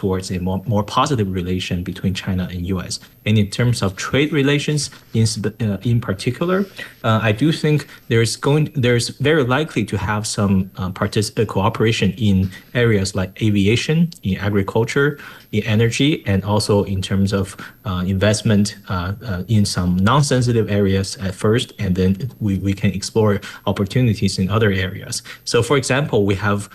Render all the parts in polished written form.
towards a more positive relation between China and U.S. And in terms of trade relations, in particular, I do think there's very likely to have some cooperation in areas like aviation, in agriculture, in energy, and also in terms of investment in some non-sensitive areas at first, and then we can explore opportunities in other areas. So, for example, we have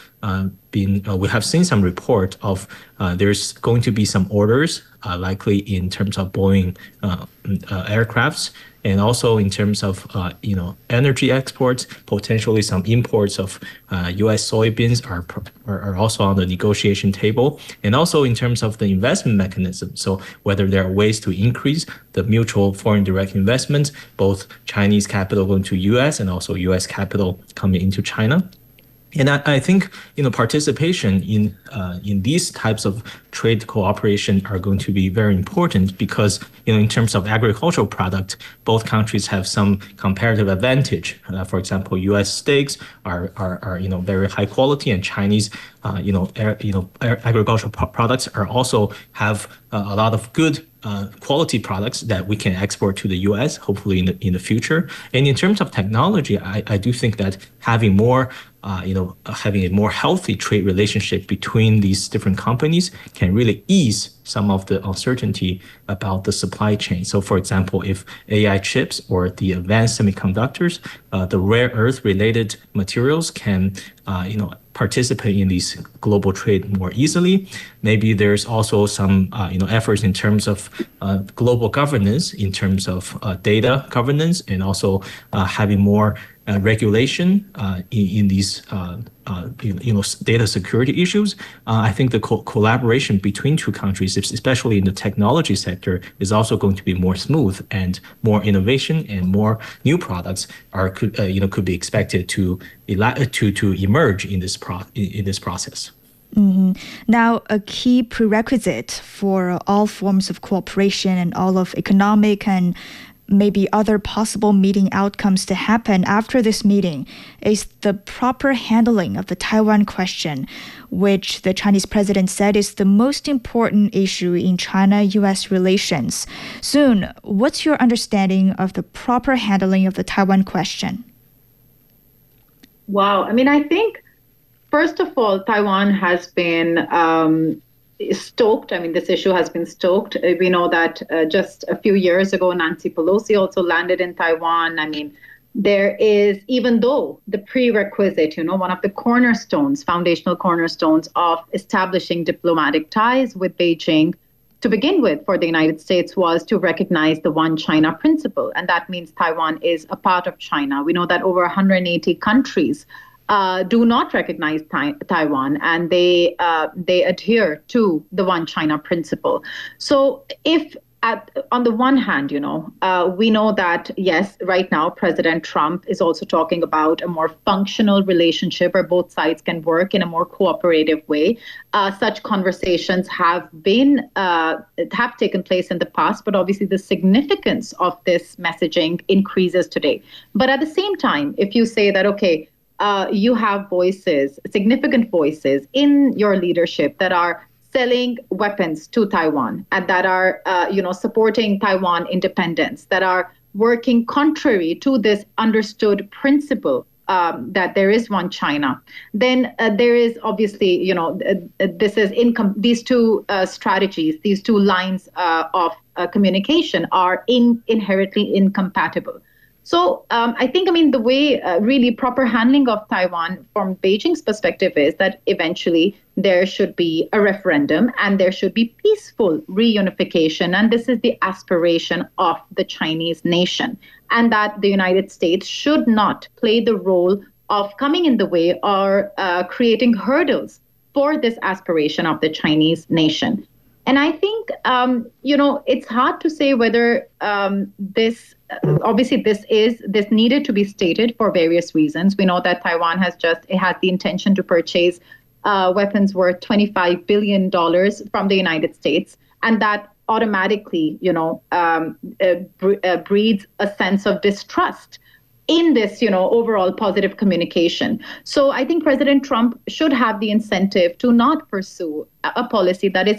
seen some report of there's going to be some orders likely in terms of Boeing aircrafts, and also in terms of energy exports, potentially some imports of U.S. soybeans are also on the negotiation table, and also in terms of the investment mechanism. So whether there are ways to increase the mutual foreign direct investments, both Chinese capital going to U.S. and also U.S. capital coming into China. And I think participation in these types of trade cooperation are going to be very important because in terms of agricultural product, both countries have some comparative advantage. For example, U.S. steaks are very high quality, and Chinese agricultural products are also have a lot of good quality products that we can export to the U.S. hopefully in the future. And in terms of technology, I do think that having having a more healthy trade relationship between these different companies can really ease some of the uncertainty about the supply chain. So, for example, if AI chips or the advanced semiconductors, the rare earth related materials can participate in these global trade more easily. Maybe there's also some efforts in terms of global governance, in terms of data governance, and also having more regulation in these data security issues. I think the collaboration between two countries, especially in the technology sector, is also going to be more smooth, and more innovation and more new products could be expected to emerge in this process. Mm-hmm. Now, a key prerequisite for all forms of cooperation and all of economic and maybe other possible meeting outcomes to happen after this meeting is the proper handling of the Taiwan question, which the Chinese president said is the most important issue in China-U.S. relations. Sun, what's your understanding of the proper handling of the Taiwan question? Wow. I mean, I think, first of all, Taiwan has been stoked. I mean, this issue has been stoked. We know that just a few years ago, Nancy Pelosi also landed in Taiwan. I mean, there is, even though the prerequisite, one of the foundational cornerstones of establishing diplomatic ties with Beijing to begin with for the United States was to recognize the One China principle. And that means Taiwan is a part of China. We know that over 180 countries do not recognize Taiwan, and they adhere to the One China principle. So if on the one hand, we know that, yes, right now, President Trump is also talking about a more functional relationship where both sides can work in a more cooperative way. Such conversations have taken place in the past, but obviously the significance of this messaging increases today. But at the same time, if you say that, okay, you have significant voices in your leadership that are selling weapons to Taiwan and that are, supporting Taiwan independence, that are working contrary to this understood principle that there is one China, then there is obviously, these two strategies, these two lines of communication are inherently incompatible. So I think, the way really proper handling of Taiwan from Beijing's perspective is that eventually there should be a referendum and there should be peaceful reunification. And this is the aspiration of the Chinese nation, and that the United States should not play the role of coming in the way or creating hurdles for this aspiration of the Chinese nation. And I think, it's hard to say whether obviously this needed to be stated for various reasons. We know that Taiwan has the intention to purchase weapons worth $25 billion from the United States, and that automatically, breeds a sense of distrust in this, overall positive communication. So I think President Trump should have the incentive to not pursue a policy that is